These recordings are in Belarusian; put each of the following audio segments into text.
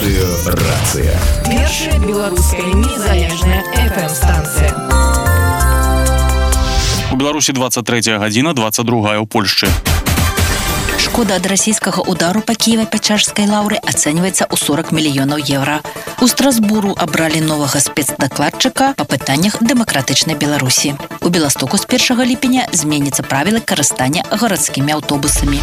Радыёрацыя. Першая беларуская незалежная FM-станцыя. У Беларусі 23 гадзіна, 22 ў Польшчы. Шкода ад расійскага удару па Кіева-Пячэрскай лаўры ацэньваецца ў 40 мільёнаў еўра. У Страсбуру абралі новага спецдакладчыка па пытаннях дэмакратычнай Беларусі. У Беластоку з 1 ліпеня зменяцца правілы карыстання гарадскімі аўтобусамі.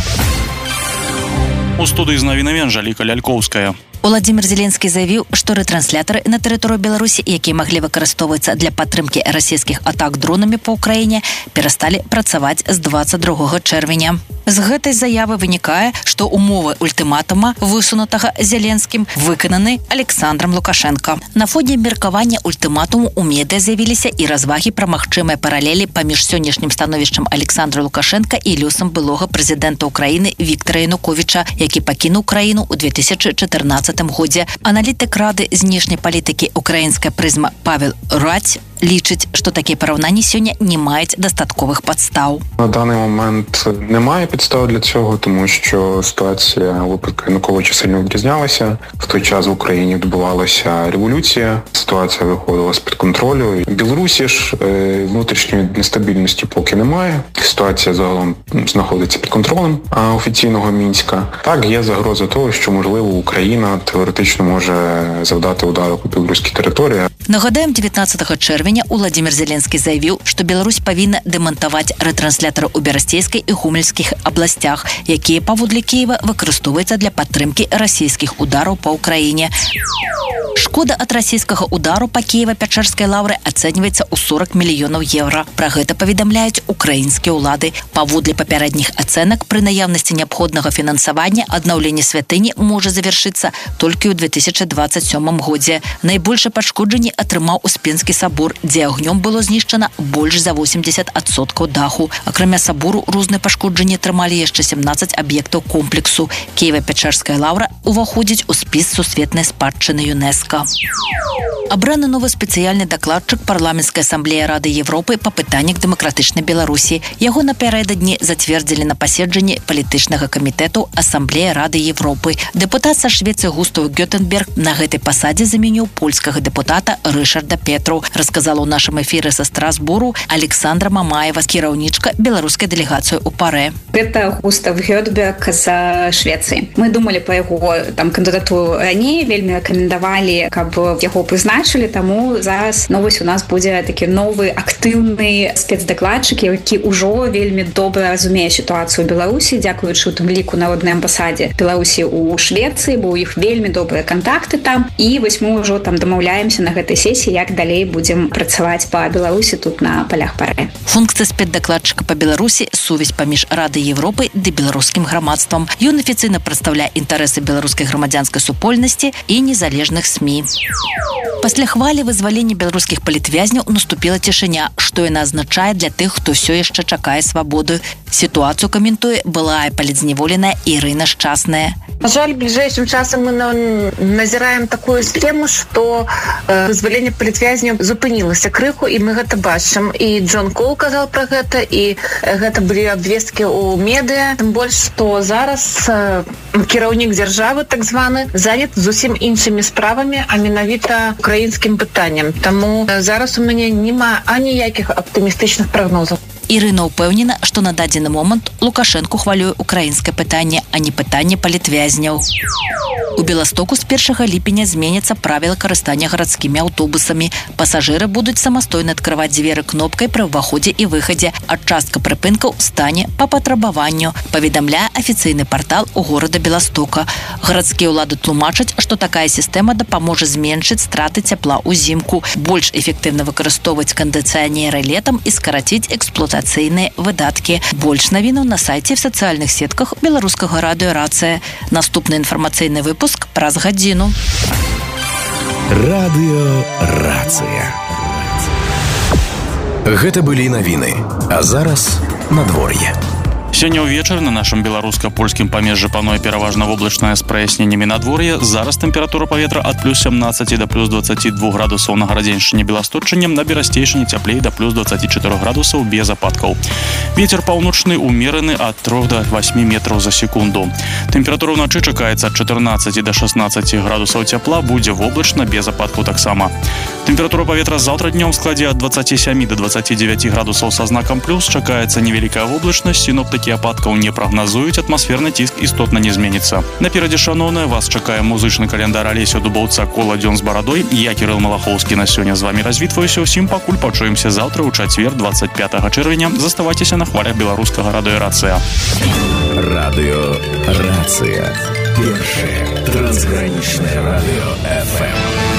У студыі з навінамі Анжаліка Лялькоўская. Уладзімір Зеленскі заявіў, што рэтрансляторы на тэрыторыі Беларусі, якія маглі выкарыстоўвацца для падтрымкі расійскіх атак дронамі па ўкраіне, перасталі працаваць з 22 чэрвеня. З гэтай заявы вынікае, што умовы ультыматума, высунутага Зеленскім, выкананы Александром Лукашенко. На фоне меркавання ультыматуму у медыа з'явіліся і развагі пра магчымыя паралелі паміж сённяшнім становішчам Александра Лукашенка і лёсам былога прэзідэнта Украіны Віктара Януковіча, які пакінуў краіну ў 2014 годзе. Аналітык Рады знешняй палітыкі «Украінская прызма» Павел Радь лічыць, што такія параўнанні сёння не маюць дастатковых падстаў. На даний момент немає підстав для цього, тому що ситуація у випадку Януковича сильно відрізнялася. В той час в Україні відбувалася революція, ситуація виходила з-під контролю. В Білорусі ж внутрішньої нестабільності поки немає. Ситуація загалом знаходиться під контролем офіційного Мінська. Так, є загроза того, що, можливо, Україна теоретично може завдати удару по білоруській території. Нагадаем, 19 чэрвеня Уладзімір Зеленскі заявіў, што Беларусь павінна дэмантаваць рэтрансляторы ў Берасцейскай і Гомельскіх абласцях, якія паводле Кіева выкарыстоўваюцца для падтрымкі расійскіх удараў па ўкраіне. Шкода ад расійскага удару па Кіева-Пячэрскай лаўры ацэньваецца ў 40 мільёнаў еўра. Пра гэта паведамляюць украінскія ўлады. Паводле папярэдніх ацэнак, пры наяўнасці неабходнага фінансавання аднаўленне святыні можа завяршыцца толькі ў 2027 годзе. Найбольшае пашкоджанне атрымаў Успенскі сабор, дзе агнём было знішчана больш за 80% даху. Акрамя сабору, розныя пашкоджанні атрымалі яшчэ 17 аб'ектаў комплексу. Кіева-Пячэрская лаўра уваходзіць у спіс сусветнай спадчыны ЮНЕСКО. Абраны новы спецыяльны дакладчык парламенцкай асамблеі Рады Европы па пытаннях дэмакратычнай Беларусі. Яго напярэдадні зацвердзілі на паседжанні палітычнага камітэту асамблеі Рады Европы. Дэпутат са Швецыі Густав Гётенберг на гэтай пасадзе заменіў польскага дэпутата Рышарда Петру, расказала ў нашым эфіры са Страсбуру Александра Мамаева, кіраўнічка беларускай дэлегацыі ў ПАРЭ. Гэта Густав Гётенберг з Швецыі. Мы думалі па яго кандыдатуру раней, вельмі рэкамендавалі, каб яго прызначылі, таму зараз новость у нас будзе такі новы актыўны спецдакладчык, які ўжо вельмі добра разумее сітуацыю ў Беларусі, дзякуючы у тым ліку народнай амбасадзе Беларусі ў Швецыі, бо ў іх вельмі добрыя кантакты там, і вось мы ўжо там дамаўляемся на гэтай сесіі, як далей будзем працаваць па Беларусі тут на палях ПАРЭ. Функцыя спецдакладчыка па Беларусі — сувязь паміж Радай Европы ды беларускім грамадствам. Ён афіцыйна прадстаўляе інтарэсы беларускай грамадзянскай супольнасці і незалежных СМІ. Пасля хвалі вызвалення беларускіх палітвязняў наступіла цішыня, што яна азначае для тых, хто ўсё яшчэ чакае свабоды. Сітуацыю каментуе былая палітзневоленая Ірына Шчасная. На жаль, ближайшим часом мы назіраем такую схему, што вызваленне палітвязняў зупынілася крыху, і мы гэта бачым. І Джон Кол казаў пра гэта, і гэта былі абвесткі ў медыа. Тым больш, што зараз кіраўнік дзяржавы, так званы, занят зусім іншымі справамі, а менавіта украінскім пытанням. Таму зараз у мяне няма аніякіх аптымістычных прагнозаў. Ірына ўпэўнена, што на дадзены момант Лукашэнку хвалюе украінскае пытанне, а не пытанне палітвязняў. У Беластоку з 1 ліпеня зменяцца правілы карыстання гарадскімі аўтобусамі. Пасажыры будуць самастойна адкрываць дзверы кнопкай пры ўваходзе і выхадзе, а частка прыпынкаў стане па патрабаванню, паведамляе афіцыйны партал у горада Беластока. Гарадскія ўлады тлумачаць, што такая сістэма дапаможа зменшыць страты цяпла ўзімку, больш эфектыўна выкарыстоўваць кандыцыянеры летам і скараціць эксплуатацыйныя выдаткі. Больш навінаў на сайце в сацыяльных сетках беларускага радыёрацыя. Наступны інфармацыйны выпуск праз гадзіну. Радыёрацыя. Гэта былі навіны. А зараз надвор'е. Сёння ўвечары на нашым беларуска-польскім памежжы пануе пераважна воблачнае з праясненнямі надвор'я. Зараз тэмпература паветра ад плюс 17 да плюс 22 градусаў на Гарадзеншчыне, Беласточчыне, на Берасцейшыне цяплей да плюс 24 градусаў без ападкаў. Вецер паўночны умераны ад 3 до 8 метраў за секунду. Тэмпература ўначы чакаецца ад 14 до 16 градусаў цяпла, будзе воблачна без ападкаў таксама. Тэмпература паветра заўтра днём складзе ад 27 до 29 градусаў са знакам плюс, чакаецца невялікая воблачнасць, сіноптыкі ападкаў не прагназуюць, атмасферны ціск істотна не зменіцца. Наперадзе, шаноўныя, вас чакае музычны каляндар Алеся Дубоўца «Кола дзён з барадой». Я, Кірыл Малахоўскі, на сёння з вамі развітваюся. Усім пакуль, пачуемся заўтра ў чацвер 25 чэрвеня. Заставайцеся на хвалях беларускага радыё «Рацыя». Радыё «Рацыя». Першае трансгранічнае радыё FM.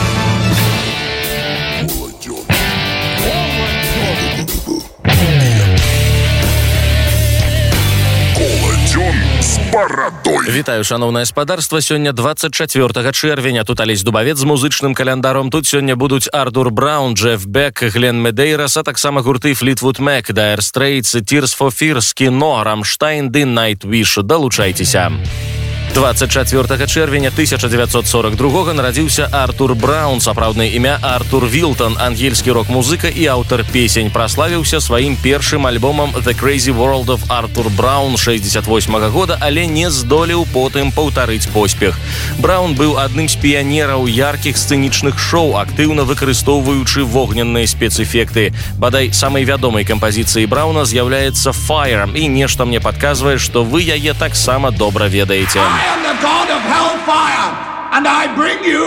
Вітаю, шановное спадарства. Сёння 24 чэрвеня. Тут Алесь Дубавец з музычным календаром. Тут сёння будуць Артур Браун, Джефф Бек, Глен Медейрас, а таксама гурты Флітвуд Мек, Dire Straits, Tears for Fears, Кіно, Рамштайн ды Nightwish. Далучайцеся. 24 чэрвеня 1942 нарадзіўся Артур Браун, сапраўднае імя Артур Вілтон, ангельскі рок-музыка і аўтар песень. Праславіўся сваім першым альбомам The Crazy World of Arthur Brown 68 года, але не здолеў потым паўтарыць поспех. Браун быў адным з піянераў яркіх сцэнічных шоу, актыўна выкарыстоўваючы вогненныя спецэфекты. Бадай, самай вядомай кампазіцыяй Брауна з'яўляецца Fire, і нешта мне падказвае, што вы яе таксама добра ведаеце. I am the god of hellfire, and I bring you